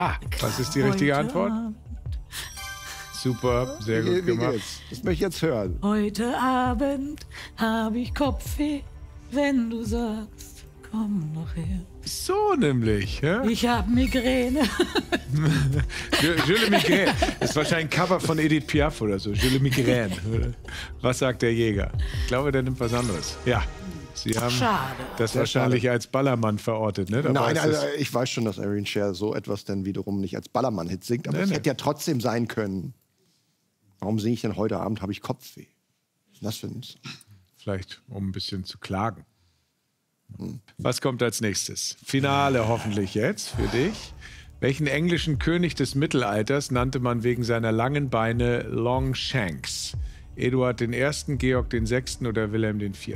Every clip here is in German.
Ah, was ist die richtige Antwort? Super, sehr gut gemacht. Das möchte ich jetzt hören. Heute Abend habe ich Kopfweh, wenn du sagst, komm noch her. So nämlich. Ja? Ich habe Migräne. Jules Migraine. Das ist wahrscheinlich ein Cover von Edith Piaf oder so. Jules Migraine. Was sagt der Jäger? Ich glaube, der nimmt was anderes. Ja. Sie haben das wahrscheinlich als Ballermann verortet, ne? Nein, also ich weiß schon, dass Irene Share so etwas dann wiederum nicht als Ballermann-Hit singt, aber es hätte ja trotzdem sein können. Warum singe ich denn heute Abend, habe ich Kopfweh? Was ist das für ein... Vielleicht, um ein bisschen zu klagen. Was kommt als nächstes? Finale hoffentlich jetzt für dich. Welchen englischen König des Mittelalters nannte man wegen seiner langen Beine Longshanks? Eduard I., Georg VI. Oder Wilhelm IV.?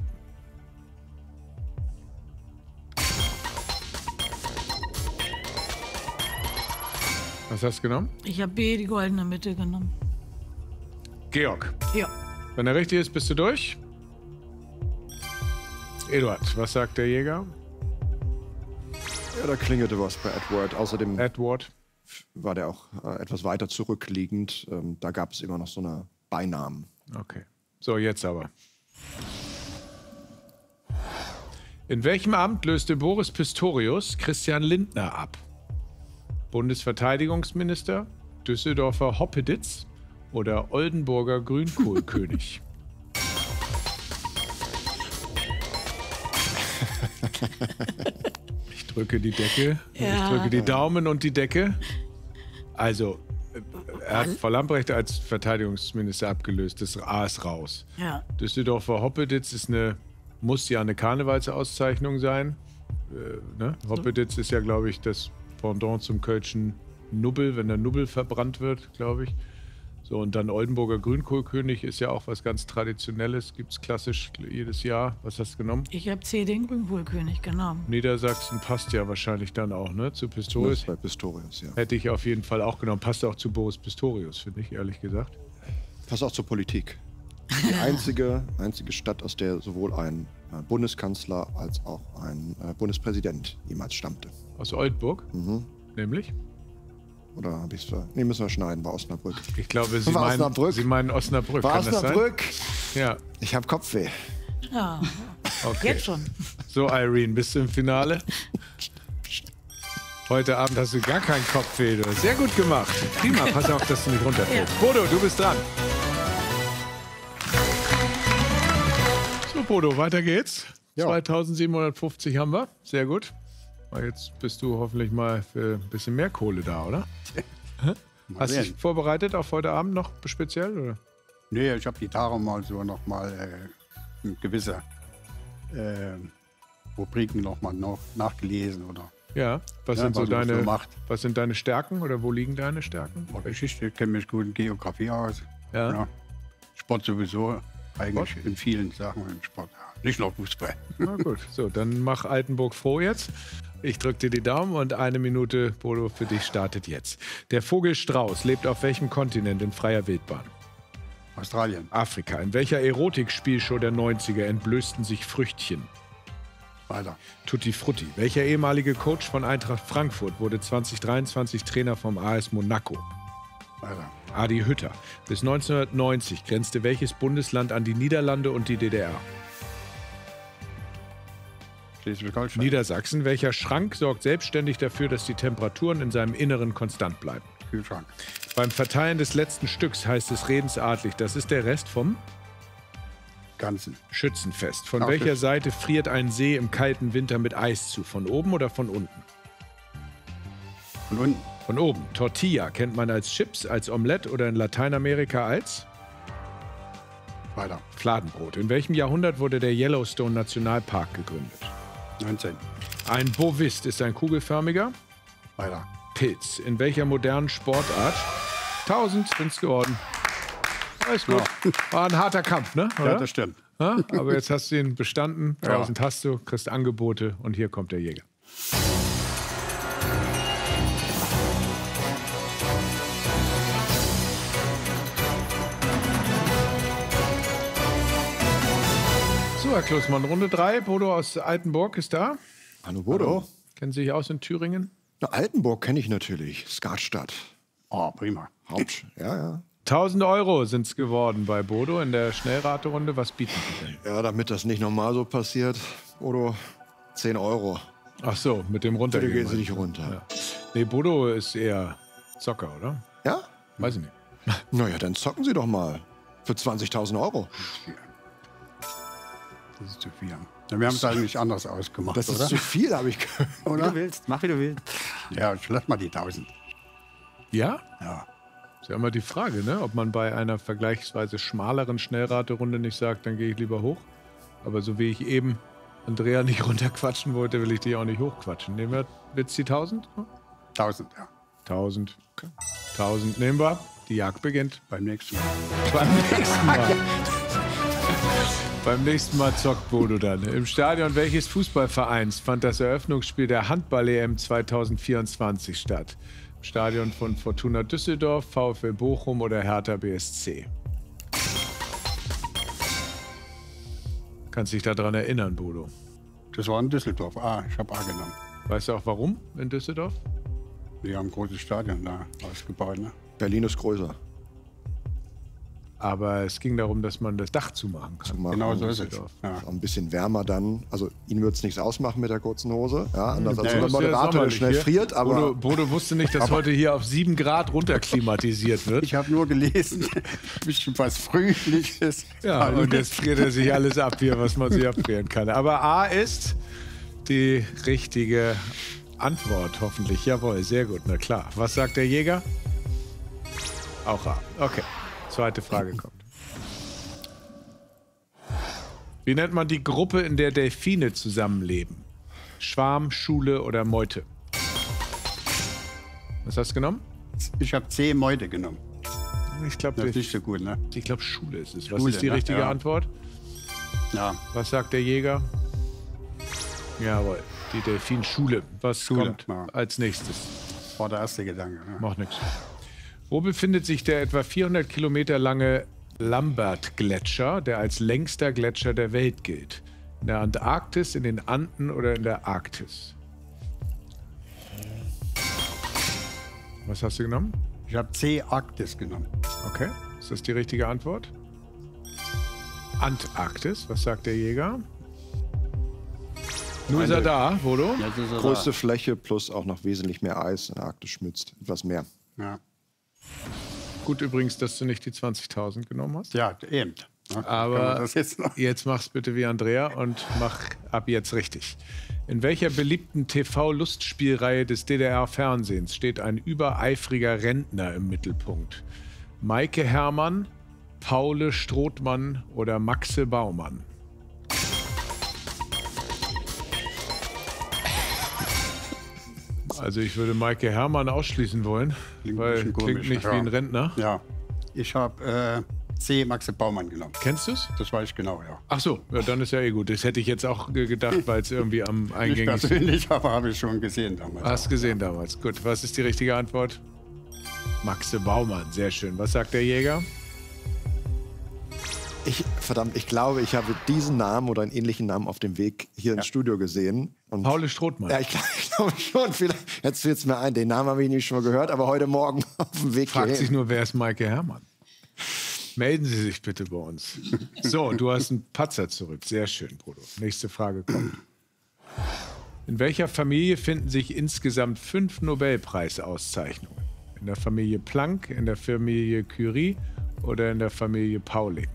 Was hast du genommen? Ich habe B, die goldene Mitte genommen. Georg. Ja. Wenn er richtig ist, bist du durch. Eduard, was sagt der Jäger? Ja, da klingelte was bei Edward. Außerdem Edward war der auch etwas weiter zurückliegend. Da gab es immer noch so eine Beinamen. Okay. So, jetzt aber. In welchem Amt löste Boris Pistorius Christian Lindner ab? Bundesverteidigungsminister, Düsseldorfer Hoppeditz oder Oldenburger Grünkohlkönig? Ich drücke die Decke, ich drücke die Daumen und die Decke. Also, er hat Frau Lambrecht als Verteidigungsminister abgelöst. Das A ist raus. Ja. Düsseldorfer Hoppeditz muss ja eine Karnevalsauszeichnung sein. Ne? Hoppeditz ist ja, glaube ich, das Pendant zum kölschen Nubbel, wenn der Nubbel verbrannt wird, glaube ich. So, und dann Oldenburger Grünkohlkönig ist ja auch was ganz Traditionelles, gibt es klassisch jedes Jahr. Was hast du genommen? Ich habe C, den Grünkohlkönig genommen. Niedersachsen passt ja wahrscheinlich dann auch, ne? Zu Pistorius. Bei Pistorius, ja. Hätte ich auf jeden Fall auch genommen. Passt auch zu Boris Pistorius, finde ich, ehrlich gesagt. Passt auch zur Politik. Die einzige Stadt, aus der sowohl ein Bundeskanzler als auch ein Bundespräsident jemals stammte. Aus Oldenburg? Nämlich? Oder habe ich es... Nee, müssen wir schneiden, war Osnabrück. Ich glaube, Sie meinen Osnabrück. War Osnabrück? Ja. Ich habe Kopfweh. Ja, Okay. jetzt schon. So, Irene, bist du im Finale? Heute Abend hast du gar keinen Kopfweh. Sehr gut gemacht. Prima, pass auf, dass du nicht runterfällst. Bodo, du bist dran. So, Bodo, weiter geht's. Ja. 2750 haben wir. Sehr gut. Jetzt bist du hoffentlich mal für ein bisschen mehr Kohle da, oder? Hast du dich vorbereitet auf heute Abend noch speziell? Oder? Nee, ich habe die Tage mal so nochmal gewisse Rubriken nochmal nachgelesen. Oder Ja, was sind deine Stärken oder wo liegen deine Stärken? Geschichte, kenne mich gut in Geografie aus. Ja. Sport sowieso, eigentlich in vielen Sachen im Sport. Nicht nur Fußball. Na gut, so, dann mach Altenburg froh jetzt. Ich drücke dir die Daumen und 1 Minute, Bodo, für dich startet jetzt. Der Vogel Strauß lebt auf welchem Kontinent in freier Wildbahn? Australien. Afrika. In welcher Erotik-Spielshow der 90er entblößten sich Früchtchen? Weiter. Tutti Frutti. Welcher ehemalige Coach von Eintracht Frankfurt wurde 2023 Trainer vom AS Monaco? Weiter. Adi Hütter. Bis 1990 grenzte welches Bundesland an die Niederlande und die DDR? Schleswig-Holstein. Niedersachsen. Welcher Schrank sorgt selbstständig dafür, dass die Temperaturen in seinem Inneren konstant bleiben? Kühlschrank. Beim Verteilen des letzten Stücks heißt es redensartlich, das ist der Rest vom Ganzen. Schützenfest. Von welcher Seite friert ein See im kalten Winter mit Eis zu? Von oben oder von unten? Von unten. Von oben. Tortilla kennt man als Chips, als Omelette oder in Lateinamerika als? Weiter. Fladenbrot. In welchem Jahrhundert wurde der Yellowstone Nationalpark gegründet? 19. Ein Bovist ist ein kugelförmiger Weiter. Pilz. In welcher modernen Sportart? 1000 sind's geworden. Alles gut. War ein harter Kampf, ne? Oder? Ja, das stimmt. Ja, aber jetzt hast du ihn bestanden. 1000 hast du, kriegst Angebote und hier kommt der Jäger. So, Herr Klussmann, Runde 3. Bodo aus Altenburg ist da. Hallo Bodo. Kennen Sie sich aus in Thüringen? Na, Altenburg kenne ich natürlich. Skatstadt. Oh, prima. Ja. 1000 Euro sind es geworden bei Bodo in der Schnellraterunde. Was bieten Sie denn? Ja, damit das nicht nochmal so passiert, Bodo, 10 Euro. Ach so, mit dem Bitte runtergehen. gehen Sie nicht runter. Ja. Nee, Bodo ist eher Zocker, oder? Ja? Weiß ich nicht. Naja, dann zocken Sie doch mal. Für 20.000 Euro. Das ist zu viel. Ja, wir haben es eigentlich anders ausgemacht, Das ist oder? zu viel, habe ich gehört. Wie du willst, mach wie du willst. Ja, ich lass mal die 1000. Ja? Ja. Ist ja immer die Frage, ne? Ob man bei einer vergleichsweise schmaleren Schnellraterunde nicht sagt, dann gehe ich lieber hoch. Aber so wie ich eben Andrea nicht runterquatschen wollte, will ich dich auch nicht hochquatschen. Nehmen wir jetzt die 1000? 1000, ja. 1000. 1000 nehmen wir. Die Jagd beginnt. Beim nächsten Mal. Beim nächsten Mal. Beim nächsten Mal zockt Bodo dann. Im Stadion welches Fußballvereins fand das Eröffnungsspiel der Handball-EM 2024 statt? Im Stadion von Fortuna Düsseldorf, VfL Bochum oder Hertha BSC? Kannst dich daran erinnern, Bodo? Das war in Düsseldorf. Ich habe A genommen. Weißt du auch warum in Düsseldorf? Wir haben ein großes Stadion da ausgebaut. Ne? Berlin ist größer. Aber es ging darum, dass man das Dach zumachen kann. Genau so ist es. Düsseldorf. Ja. Auch ein bisschen wärmer dann. Also Ihnen würde es nichts ausmachen mit der kurzen Hose. Ja, anders als Nee, unser ist Moderator, der sommerlich schnell hier. friert. Aber Bodo wusste nicht, dass heute hier auf 7 Grad runterklimatisiert wird. Ich habe nur gelesen, ein bisschen was Frühliches. Ja, und jetzt friert er sich alles ab hier, was man sich abfrieren kann. Aber A ist die richtige Antwort, hoffentlich. Jawohl, sehr gut, na klar. Was sagt der Jäger? Auch A. Okay, zweite Frage kommt. Wie nennt man die Gruppe, in der Delfine zusammenleben? Schwarm, Schule oder Meute? Was hast du genommen? Ich habe C Meute genommen. Ich glaube, Das ist nicht so gut, ne? Schule ist es. Was Schule, ist die ne? richtige Ja. Antwort? Ja. Was sagt der Jäger? Jawohl, die Delfinschule. Was Schule, kommt ja. als nächstes? War der erste Gedanke. Ne? Macht nichts. Wo befindet sich der etwa 400 Kilometer lange Lambert-Gletscher, der als längster Gletscher der Welt gilt? In der Antarktis, in den Anden oder in der Arktis? Was hast du genommen? Ich habe C Arktis genommen. Okay, ist das die richtige Antwort? Antarktis, was sagt der Jäger? Nun ist er da, Bodo. Jetzt ist er größte Fläche plus auch noch wesentlich mehr Eis. In der Arktis schmilzt etwas mehr. Ja, Gut übrigens, dass du nicht die 20.000 genommen hast. ja eben. Ne? Kann Aber man das jetzt noch? jetzt mach's bitte wie Andrea und mach ab jetzt richtig. In welcher beliebten TV-Lustspielreihe des DDR-Fernsehens steht ein übereifriger Rentner im Mittelpunkt? Maike Herrmann, Paule Strothmann oder Maxe Baumann? Also ich würde Maike Herrmann ausschließen wollen, Klingt ein weil bisschen klingt komisch, nicht ja. wie ein Rentner. Ja, ich habe C Maxe Baumann genommen. Kennst du's? Das weiß ich genau, ja. Ach so, ja, dann ist ja eh gut. Das hätte ich jetzt auch gedacht, weil es irgendwie am Nicht eingängigsten... persönlich, aber habe ich schon gesehen damals. Hast gesehen damals. Gut, was ist die richtige Antwort? Maxe Baumann, sehr schön. Was sagt der Jäger? Ich glaube, ich habe diesen Namen oder einen ähnlichen Namen auf dem Weg hier ins Studio gesehen. Und Paule Strothmann. ja, ich glaube schon. Vielleicht jetzt fällt es mir ein. Den Namen habe ich nicht schon mal gehört, aber heute Morgen auf dem Weg Fragt sich hierhin. nur, wer ist Maike Herrmann? Melden Sie sich bitte bei uns. So, du hast einen Patzer zurück. Sehr schön, Bruder. Nächste Frage kommt. In welcher Familie finden sich insgesamt 5 Nobelpreisauszeichnungen? In der Familie Planck, in der Familie Curie oder in der Familie Pauling?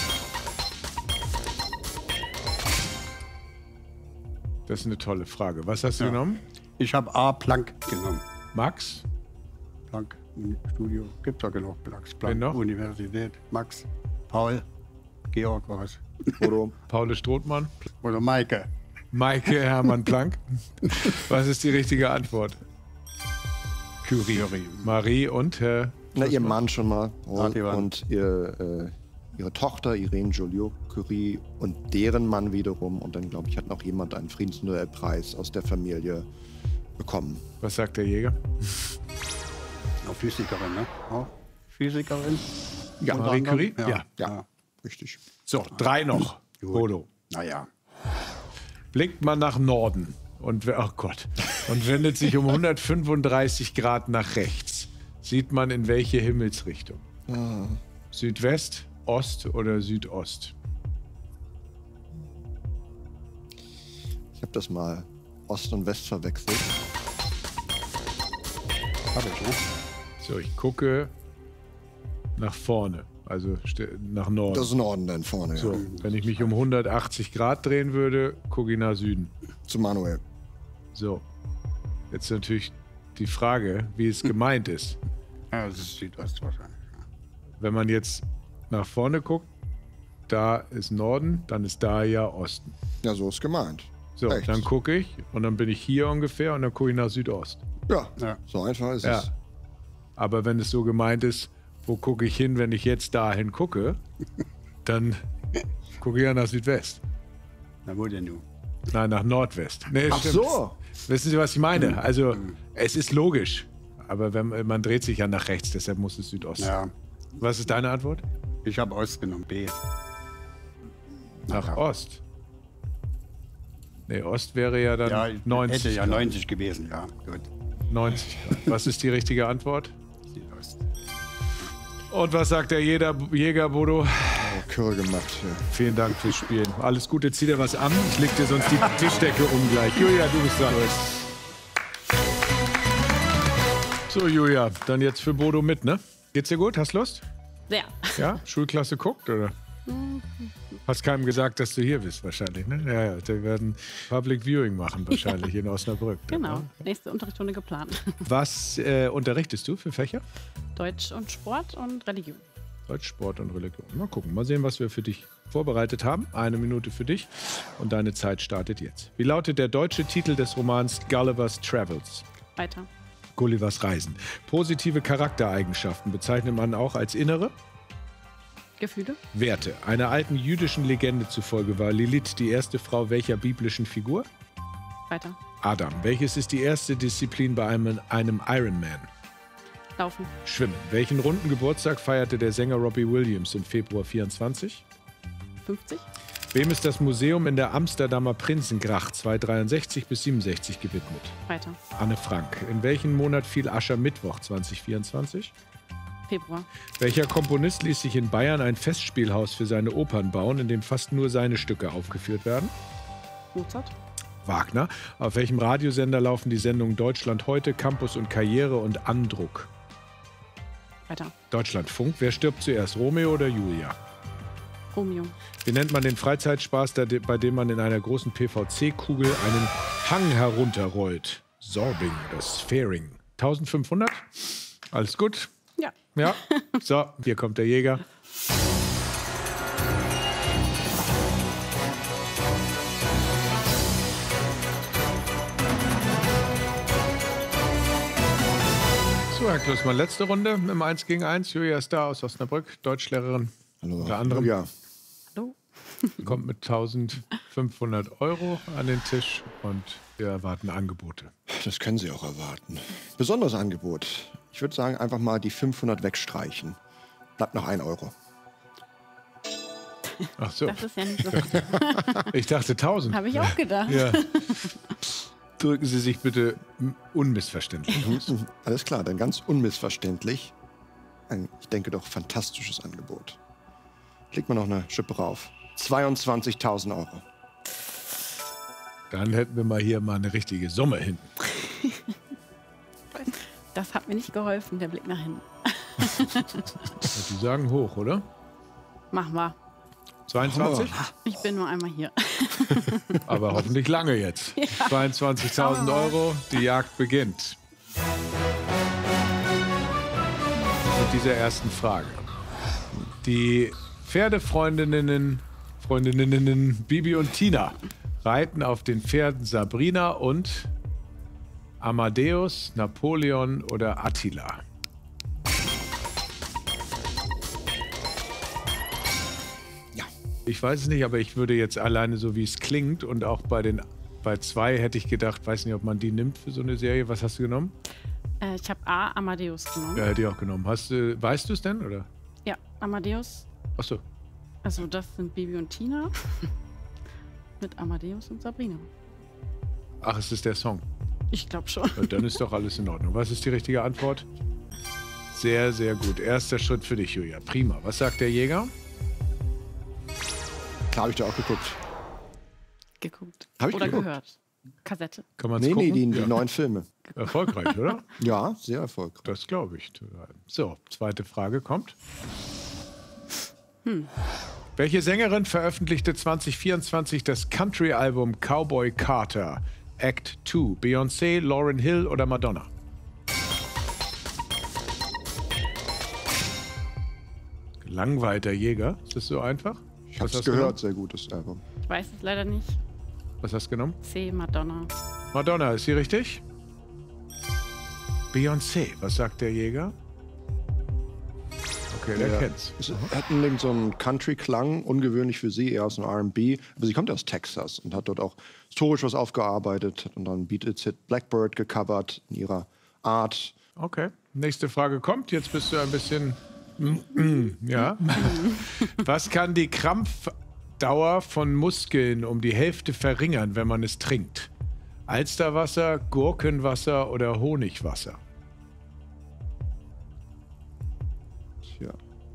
Das ist eine tolle Frage. Was hast du genommen? Ich habe A Planck genommen. Max? Planck Studio. Gibt ja genug Plancks. Wen Planck noch? Universität. Max, Paul, Georg was. Bodo. Paule Strothmann? Oder Maike. Maike Hermann Planck? Was ist die richtige Antwort? Curie. Marie und Herr... Na, ihr Mann schon mal. Ivan. Und ihre Tochter Irene Joliot-Curie und deren Mann wiederum. Und dann, glaube ich, hat noch jemand einen Friedensnobelpreis aus der Familie bekommen. Was sagt der Jäger? Auch Physikerin, ne? Auch Physikerin? Ja, Unter Marie anderem? Curie? Ja. Ja, richtig. So, 3 noch. Gut. Bodo. Naja. Blickt man nach Norden und oh Gott. und wendet sich um 135 Grad nach rechts, sieht man in welche Himmelsrichtung? Südwest, Ost oder Südost? Ich habe das mal Ost und West verwechselt. Hab ich, ne? So, ich gucke nach vorne, also nach Norden. Das ist Norden dann vorne, So, ja. wenn ich mich um 180 Grad drehen würde, gucke ich nach Süden. Zu Manuel. So, jetzt natürlich die Frage, wie es gemeint ist. Ja, das ist Südost wahrscheinlich. Wenn man jetzt nach vorne guckt, da ist Norden, dann ist da ja Osten. Ja, so ist gemeint. So, Rechts. dann gucke ich und dann bin ich hier ungefähr und dann gucke ich nach Südost. Ja, Ja. so einfach ist Ja. es. Aber wenn es so gemeint ist, wo gucke ich hin, wenn ich jetzt dahin gucke, dann gucke ich ja nach Südwest. Na, wo denn du? Nein, nach Nordwest. Nee, Ach stimmt. so. Wissen Sie, was ich meine? Also, es ist logisch. Aber wenn, man dreht sich ja nach rechts, deshalb muss es Südost sein. Ja, Was ist deine Antwort? ich habe Ost genommen, B. Nach Ja. Ost. Nee, Ost wäre ja dann Ja, 90. hätte ja Grad. 90 gewesen, ja, gut. 90 Grad. Was ist die richtige Antwort? Südost. Und was sagt der Jäger, Bodo? Kürre gemacht hier. Vielen Dank fürs Spielen. Alles Gute, zieh dir was an. Ich leg dir sonst die Tischdecke um gleich. Julia, du bist dran. So, Julia, dann jetzt für Bodo mit, ne? Geht's dir gut? Hast Lust? Sehr. Ja? Schulklasse guckt, oder? Hast keinem gesagt, dass du hier bist, wahrscheinlich, ne? Ja, ja. Die werden Public Viewing machen, wahrscheinlich in Osnabrück. Genau. Ne? Nächste Unterrichtsstunde geplant. Was unterrichtest du für Fächer? Deutsch und Sport und Religion. Deutsch, Sport und Religion. Mal gucken, mal sehen, was wir für dich vorbereitet haben. 1 Minute für dich und deine Zeit startet jetzt. Wie lautet der deutsche Titel des Romans Gulliver's Travels? Weiter. Gullivers Reisen. Positive Charaktereigenschaften bezeichnet man auch als innere Gefühle. Werte. Einer alten jüdischen Legende zufolge war Lilith die erste Frau welcher biblischen Figur? Weiter. Adam. Welches ist die erste Disziplin bei einem Ironman? Laufen. Schwimmen. Welchen runden Geburtstag feierte der Sänger Robbie Williams im Februar 24? 50. Wem ist das Museum in der Amsterdamer Prinzengracht 263 bis 67 gewidmet? Weiter. Anne Frank. In welchem Monat fiel Aschermittwoch 2024? Februar. Welcher Komponist ließ sich in Bayern ein Festspielhaus für seine Opern bauen, in dem fast nur seine Stücke aufgeführt werden? Mozart. Wagner. Auf welchem Radiosender laufen die Sendungen Deutschland heute, Campus und Karriere und Andruck? Weiter. Deutschlandfunk. Wer stirbt zuerst, Romeo oder Julia? Romeo. Wie nennt man den Freizeitspaß, bei dem man in einer großen PVC-Kugel einen Hang herunterrollt? Sorbing oder Sphäring. 1500? Alles gut? Ja. Ja. So, hier kommt der Jäger. So, Herr Klussmann, letzte Runde im 1 gegen 1. Julia ist da aus Osnabrück, Deutschlehrerin. Hallo. Unter anderem. Ja. Hallo. Kommt mit 1500 € an den Tisch und wir erwarten Angebote. Das können Sie auch erwarten. Besonderes Angebot. Ich würde sagen, einfach mal die 500 wegstreichen. Bleibt noch 1 Euro. Ach so, Das ist ja nicht so. ich dachte 1000. Habe ich auch gedacht. Ja. Drücken Sie sich bitte unmissverständlich aus. Alles klar, dann ganz unmissverständlich. Ein, ich denke doch, fantastisches Angebot. Legt man noch eine Schippe rauf. 22.000 €. Dann hätten wir mal hier mal eine richtige Summe hin. Das hat mir nicht geholfen, der Blick nach hinten. Die sagen hoch, oder? Machen wir. 22? Ich bin nur einmal hier. Aber hoffentlich lange jetzt. 22.000 €, die Jagd beginnt. Mit dieser ersten Frage. Die Pferdefreundinnen Bibi und Tina reiten auf den Pferden Sabrina und Amadeus, Napoleon oder Attila. Ja. Ich weiß es nicht, aber ich würde jetzt alleine so wie es klingt und auch bei 2 hätte ich gedacht, weiß nicht, ob man die nimmt für so eine Serie. Was hast du genommen? Ich habe A, Amadeus genommen. Ja, hätte ich auch genommen. Weißt du es denn, oder? Ja, Amadeus. Achso. Also das sind Bibi und Tina. Mit Amadeus und Sabrina. Ach, es ist der Song. Ich glaube schon. Ja, dann ist doch alles in Ordnung. Was ist die richtige Antwort? Sehr, sehr gut. Erster Schritt für dich, Julia. Prima. Was sagt der Jäger? Habe ich da auch geguckt. Hab ich geguckt. Gehört. Kassette. Kann man es Nee, gucken? die neuen Filme. Erfolgreich, oder? Ja, sehr erfolgreich. Das glaube ich. So, zweite Frage kommt. Welche Sängerin veröffentlichte 2024 das Country-Album Cowboy Carter Act 2? Beyoncé, Lauryn Hill oder Madonna? Langweiter Jäger. Ist das so einfach? Ich habe es gehört, sehr gutes Album. Ich weiß es leider nicht. Was hast du genommen? C, Madonna. Madonna, ist sie richtig? Beyoncé, was sagt der Jäger? Okay, der kennt's. Es hat so einen Country-Klang, ungewöhnlich für sie, eher aus dem R&B. Aber sie kommt aus Texas und hat dort auch historisch was aufgearbeitet und dann Beat It's Hit Blackbird gecovert in ihrer Art. Okay, nächste Frage kommt. Jetzt bist du ein bisschen... ja. Was kann die Krampfdauer von Muskeln um die Hälfte verringern, wenn man es trinkt? Alsterwasser, Gurkenwasser oder Honigwasser? Tja.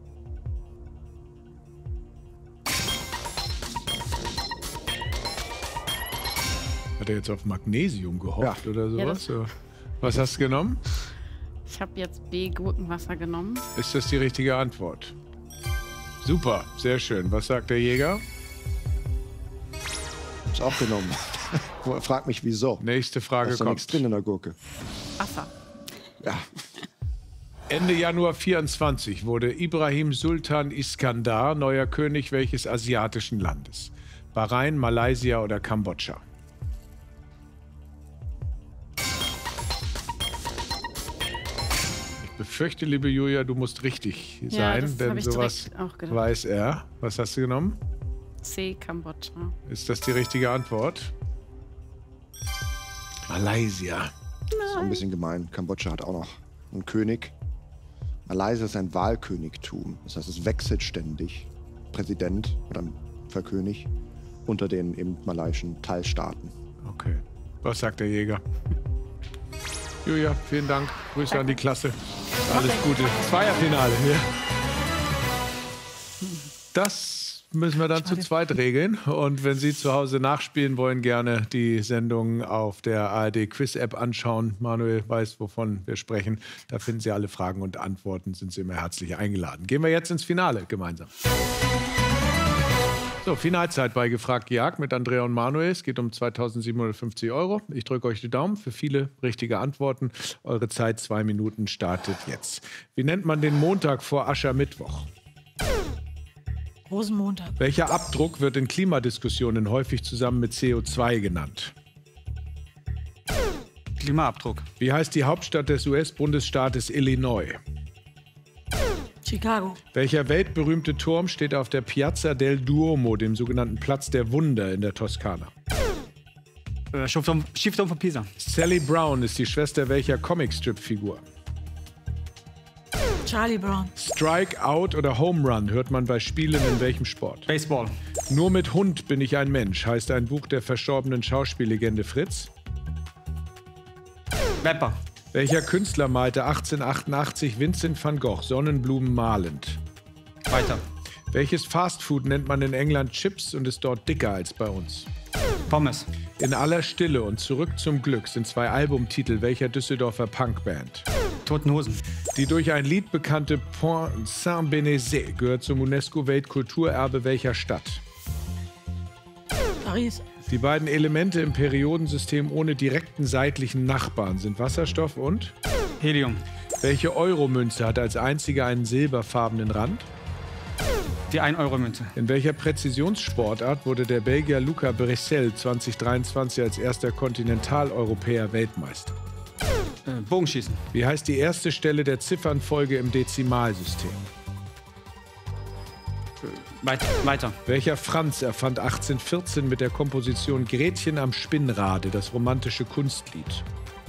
Hat er jetzt auf Magnesium gehofft Ja. oder Ja, sowas? Was hast du genommen? Ich habe jetzt B, Gurkenwasser genommen. Ist das die richtige Antwort? Super, sehr schön. Was sagt der Jäger? Hab's auch genommen. Frag mich, wieso. Nächste Da Frage ist doch nichts kommt. drin in der Gurke. Wasser. Ja. Ende Januar 24 wurde Ibrahim Sultan Iskandar neuer König welches asiatischen Landes? Bahrain, Malaysia oder Kambodscha? Ich befürchte, liebe Julia, du musst richtig sein, das hab denn ich sowas direkt auch gedacht. weiß er. Was hast du genommen? C, Kambodscha. Ist das die richtige Antwort? Malaysia. Das ist auch ein bisschen gemein. Kambodscha hat auch noch einen König. Malaysia ist ein Wahlkönigtum. Das heißt, es wechselt ständig. Präsident oder Verkönig unter den eben malaiischen Teilstaaten. Okay. Was sagt der Jäger? Julia, vielen Dank. Grüße an die Klasse. Alles Gute. Zweierfinale. Ja. Das müssen wir dann zu zweit regeln. Und wenn Sie zu Hause nachspielen wollen, gerne die Sendung auf der ARD Quiz-App anschauen. Manuel weiß, wovon wir sprechen. Da finden Sie alle Fragen und Antworten. Sind Sie immer herzlich eingeladen. Gehen wir jetzt ins Finale gemeinsam. So, Finalzeit bei Gefragt Jagd mit Andrea und Manuel. Es geht um 2.750 €. Ich drücke euch die Daumen für viele richtige Antworten. Eure Zeit 2 Minuten startet jetzt. Wie nennt man den Montag vor Aschermittwoch? Rosenmontag. Welcher Abdruck wird in Klimadiskussionen häufig zusammen mit CO2 genannt? Klimaabdruck. Wie heißt die Hauptstadt des US-Bundesstaates Illinois? Chicago. Welcher weltberühmte Turm steht auf der Piazza del Duomo, dem sogenannten Platz der Wunder in der Toskana? Schiffturm von Pisa. Sally Brown ist die Schwester welcher Comicstrip-Figur? Charlie Brown. Strike, Out oder Home Run hört man bei Spielen in welchem Sport? Baseball. Nur mit Hund bin ich ein Mensch heißt ein Buch der verstorbenen Schauspiellegende Fritz. Wepper. Welcher Künstler malte 1888 Vincent van Gogh Sonnenblumen malend? Weiter. Welches Fastfood nennt man in England Chips und ist dort dicker als bei uns? Pommes. In aller Stille und Zurück zum Glück sind 2 Albumtitel welcher Düsseldorfer Punkband? Toten Hosen. Die durch ein Lied bekannte Pont Saint-Bénézet gehört zum UNESCO-Weltkulturerbe welcher Stadt? Paris. Die beiden Elemente im Periodensystem ohne direkten seitlichen Nachbarn sind Wasserstoff und? Helium. Welche Euromünze hat als einzige einen silberfarbenen Rand? Die 1-Euro-Münze. In welcher Präzisionssportart wurde der Belgier Luca Bressel 2023 als erster Kontinentaleuropäer Weltmeister? Bogenschießen. Wie heißt die erste Stelle der Ziffernfolge im Dezimalsystem? Weiter. Welcher Franz erfand 1814 mit der Komposition Gretchen am Spinnrade das romantische Kunstlied?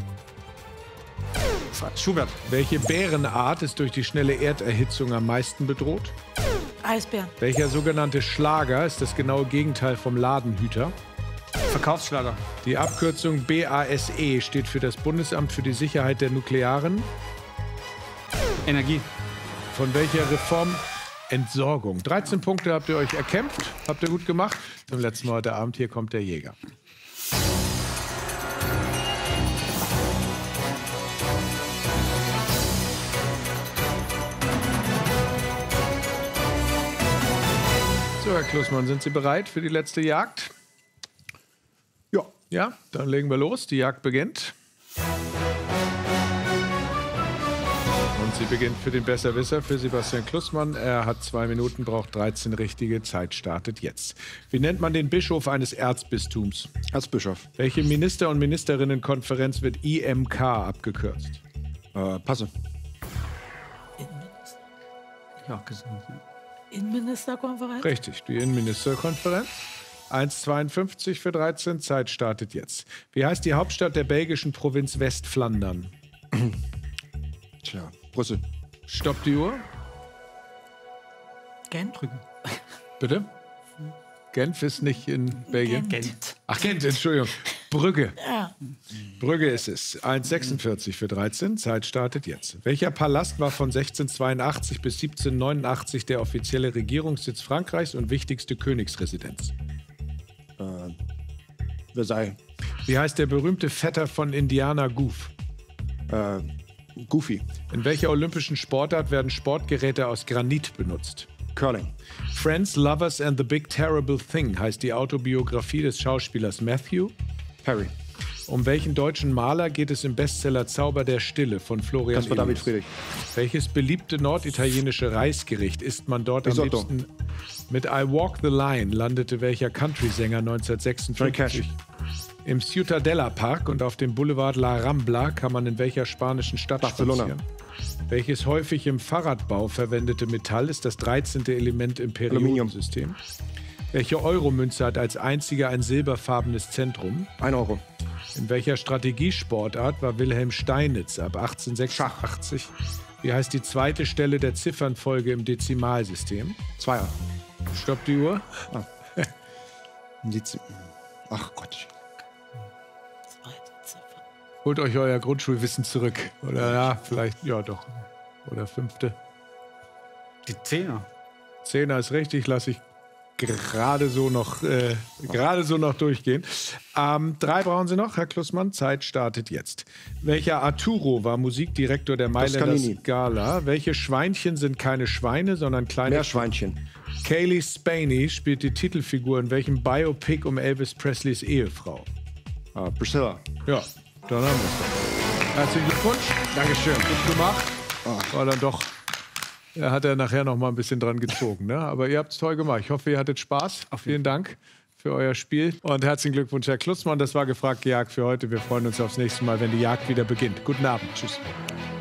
Schubert. Welche Bärenart ist durch die schnelle Erderhitzung am meisten bedroht? Eisbär. Welcher sogenannte Schlager ist das genaue Gegenteil vom Ladenhüter? Verkaufsschlager. Die Abkürzung BASE steht für das Bundesamt für die Sicherheit der Nuklearen. Energie. Von welcher Reform? Entsorgung. 13 Punkte habt ihr euch erkämpft. Habt ihr gut gemacht. Zum letzten Mal heute Abend. Hier kommt der Jäger. So, Herr Klussmann, sind Sie bereit für die letzte Jagd? Ja. Ja, dann legen wir los. Die Jagd beginnt. Und sie beginnt für den Besserwisser, für Sebastian Klussmann. Er hat 2 Minuten, braucht 13 richtige. Zeit startet jetzt. Wie nennt man den Bischof eines Erzbistums? Erzbischof. Welche Minister- und Ministerinnenkonferenz wird IMK abgekürzt? Passe. Ja, gesagt. Ja. Innenministerkonferenz? Richtig, die Innenministerkonferenz. 1,52 für 13. Zeit startet jetzt. Wie heißt die Hauptstadt der belgischen Provinz Westflandern? Tja, Brüssel. Stoppt die Uhr. Gent? Bitte? Genf ist nicht in Belgien. Gent. Ach, Gent, Entschuldigung. Brügge. Ja. Brügge ist es. 1,46 für 13. Zeit startet jetzt. Welcher Palast war von 1682 bis 1789 der offizielle Regierungssitz Frankreichs und wichtigste Königsresidenz? Versailles. Wie heißt der berühmte Vetter von Indiana Goof? Goofy. In welcher olympischen Sportart werden Sportgeräte aus Granit benutzt? Curling. Friends, Lovers and the Big Terrible Thing heißt die Autobiografie des Schauspielers Matthew. Perry. Um welchen deutschen Maler geht es im Bestseller Zauber der Stille von Florian Caspar David Ilias? Friedrich. Welches beliebte norditalienische Reisgericht isst man dort Risotto. am liebsten? Mit I Walk the Line landete welcher Country-Sänger 1956? Johnny Cash. Im Ciutadella Park und auf dem Boulevard La Rambla kann man in welcher spanischen Stadt Barcelona. spazieren? Welches häufig im Fahrradbau verwendete Metall ist das 13. Element im Periodensystem? Welche Euromünze hat als einzige ein silberfarbenes Zentrum? 1 Euro. In welcher Strategiesportart war Wilhelm Steinitz ab 1886? Wie heißt die zweite Stelle der Ziffernfolge im Dezimalsystem? 2er. Stoppt die Uhr. Ach Gott. Zweite Ziffer. Holt euch euer Grundschulwissen zurück. Oder ja, vielleicht, ja doch. Oder 5. Die Zehner. 10er ist richtig, lasse ich gerade so noch durchgehen. 3 brauchen Sie noch, Herr Klussmann. Zeit startet jetzt. Welcher Arturo war Musikdirektor der Mailänder Toscanini. Scala? Welche Schweinchen sind keine Schweine, sondern kleine... Meerschweinchen. Kaylee Spaney spielt die Titelfigur in welchem Biopic um Elvis Presleys Ehefrau? Priscilla. Ja, dann haben wir es doch. Herzlichen Glückwunsch. Dankeschön. Gut gemacht. War dann doch... Er hat nachher noch mal ein bisschen dran gezogen. Ne? Aber ihr habt es toll gemacht. Ich hoffe, ihr hattet Spaß. Vielen Dank für euer Spiel. Und herzlichen Glückwunsch, Herr Klussmann. Das war Gefragt gejagt für heute. Wir freuen uns aufs nächste Mal, wenn die Jagd wieder beginnt. Guten Abend. Tschüss.